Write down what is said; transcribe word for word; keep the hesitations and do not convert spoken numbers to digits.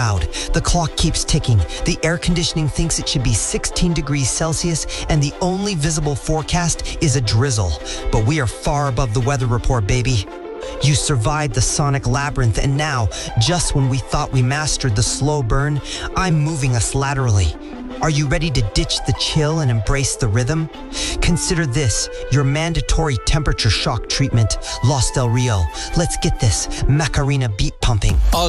The clock keeps ticking. The air conditioning thinks it should be sixteen degrees Celsius, and the only visible forecast is a drizzle. But we are far above the weather report, baby. You survived the sonic labyrinth, and now, just when we thought we mastered the slow burn, I'm moving us laterally. Are you ready to ditch the chill and embrace the rhythm? Consider this, your mandatory temperature shock treatment, Los Del Rio. Let's get this Macarena beat pumping.